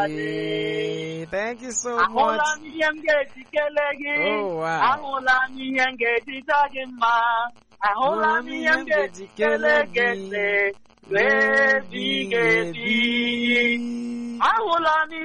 Thank you so much. Ahụla m ihe m ga-eji kelee gị. Oh, wow. Ahụla m ihe m ga-eji jaa gị mma. Ahụla m ihe m ga-eji kelee gị eze. Wee bi ga-ebi. Ahụla m